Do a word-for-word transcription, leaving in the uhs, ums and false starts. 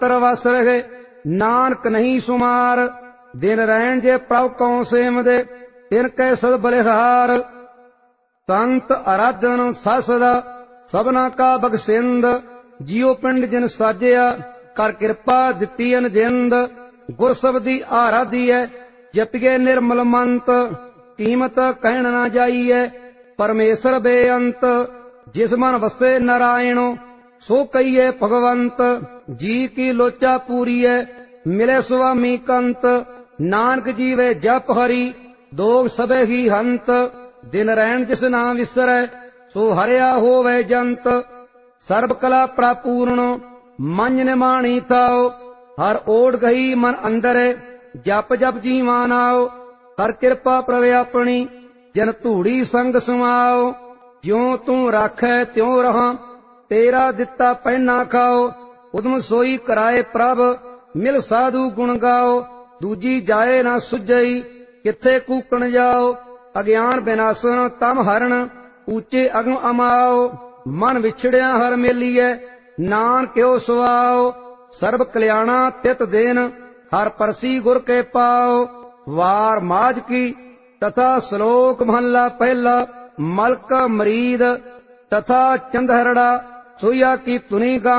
सत्तर वस रहे नानक नहीं सुमार। दिन रैन जे प्रभ कौं सेम दे तिन कै सद बलिहार। संत आराधन ससदा सबना का बगसिंद। जियो पिंड जिन साजिया कर कृपा दिती अनजिंद। गुर सबदी आराधी है जपिए निर्मल मंत। कीमत कहण ना जाइए परमेश्वर बेअंत। जिस मन वसे नारायणो सो कहिए भगवंत। जी की लोचा पूरी है मिले स्वामी कंत। नानक जीवे जप हरि दोग सबे ही हंत। दिन रैन जिस नाम विसरै सो हरिया होवे जंत। सर्ब कला प्रापूर्ण मंज निमाणी थाओ। हर ओढ़ गई मन अंदर जप जप जीवान आओ। हर कृपा प्रवे अपनी जन धूड़ी संग समाओ। ज्यों तू राखै त्यों रहां तेरा दिता पहना खाओ। उदम सोई कराए प्रभ मिल साधु गुण गाओ। दूजी जाए ना सुझई किथे कूकण जाओ। अज्ञान विनाशन तम हरण ऊंचे अगम अमाओ। मन विछड़िया हर मेलिए नान क्यों सुआओ। सर्ब कल्याणा तित दिन हर परसी गुर के पाओ। वार माज की तथा श्लोक महला पहला। मलक मरीद तथा चंदहरड़ा सोया की तुनी गा